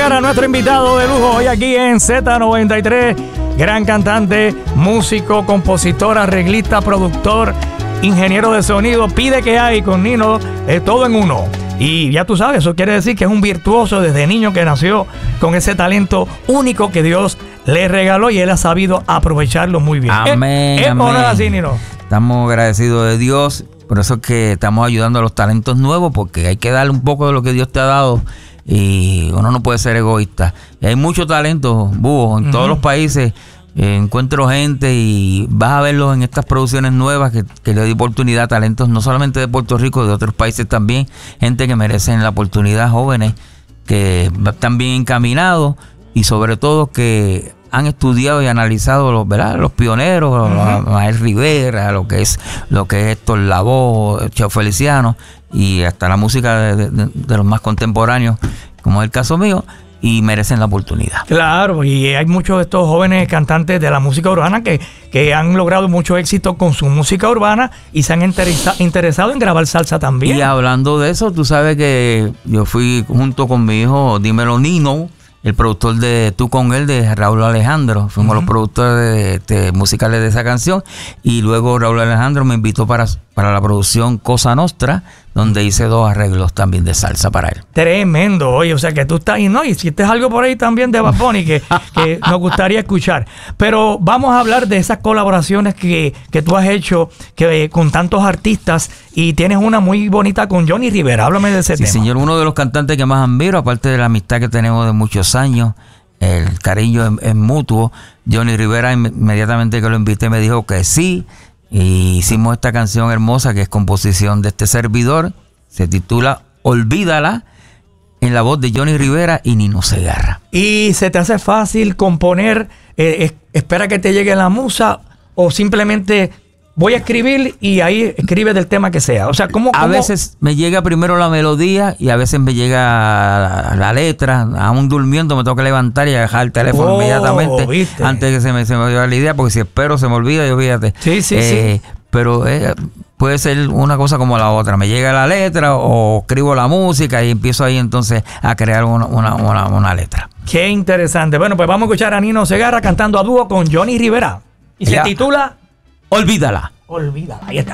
A nuestro invitado de lujo hoy aquí en Z93, gran cantante, músico, compositor, arreglista, productor, ingeniero de sonido, pide que hay con Nino, todo en uno. Y ya tú sabes, eso quiere decir que es un virtuoso desde niño que nació con ese talento único que Dios le regaló y él ha sabido aprovecharlo muy bien. Amén. ¿Es o no es así, Nino? Estamos agradecidos de Dios, por eso es que estamos ayudando a los talentos nuevos, porque hay que darle un poco de lo que Dios te ha dado y uno no puede ser egoísta. Y hay mucho talento, Búho, en todos los países. Encuentro gente y vas a verlos en estas producciones nuevas que le doy oportunidad a talentos no solamente de Puerto Rico, de otros países también, gente que merecen la oportunidad, jóvenes que están bien encaminados y sobre todo que han estudiado y analizado los pioneros, Mael Rivera, lo que es Héctor Lavoe, Cheo Feliciano y hasta la música de los más contemporáneos, como es el caso mío, y merecen la oportunidad. Claro, y hay muchos de estos jóvenes cantantes de la música urbana que han logrado mucho éxito con su música urbana y se han interesado en grabar salsa también. Y hablando de eso, tú sabes que yo fui junto con mi hijo, dímelo Nino, el productor de Tú con él, de Raúl Alejandro. Fuimos los productores musicales de esa canción. Y luego Raúl Alejandro me invitó para la producción Cosa Nostra, donde hice 2 arreglos también de salsa para él. Tremendo, oye, o sea que tú estás ahí, ¿no? Y hiciste algo por ahí también de Bad Bunny que nos gustaría escuchar. Pero vamos a hablar de esas colaboraciones que tú has hecho con tantos artistas y tienes una muy bonita con Johnny Rivera. Háblame de ese tema. Sí, señor, uno de los cantantes que más admiro, aparte de la amistad que tenemos de muchos años, el cariño es mutuo. Johnny Rivera, inmediatamente que lo invité, me dijo que sí. Y hicimos esta canción hermosa que es composición de este servidor. Se titula Olvídala, en la voz de Johnny Rivera y Nino Segarra. ¿Y se te hace fácil componer? ¿Espera que te llegue la musa o simplemente voy a escribir y ahí escribe del tema que sea? O sea, ¿cómo? A veces me llega primero la melodía y a veces me llega la letra. Aún durmiendo me tengo que levantar y dejar el teléfono inmediatamente, ¿viste? Antes de que se me vaya la idea, porque si espero se me olvida, yo fíjate. Sí. Pero puede ser una cosa como la otra. Me llega la letra o escribo la música y empiezo ahí entonces a crear una letra. Qué interesante. Bueno, pues vamos a escuchar a Nino Segarra cantando a dúo con Johnny Rivera. Y se titula Olvídala. Olvídala, ahí está.